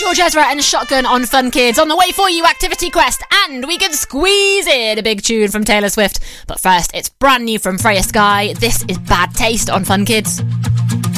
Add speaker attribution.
Speaker 1: George Ezra and Shotgun on Fun Kids. On the way for you, Activity Quest, and we can squeeze in a big tune from Taylor Swift. But first, it's brand new from Freya Sky. This is Bad Taste on Fun Kids.